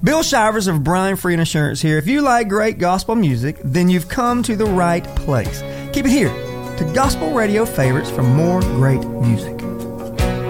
Bill Shivers of Brian Free Insurance here. If you like great gospel music, then you've come to the right place. Keep it here to Gospel Radio Favorites for more great music.